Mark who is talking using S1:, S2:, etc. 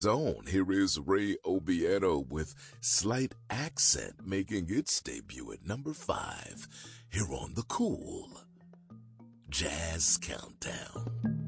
S1: Zone. Here is Ray Obiedo with Slight Accent making its debut at number 5 here on the Cool Jazz Countdown.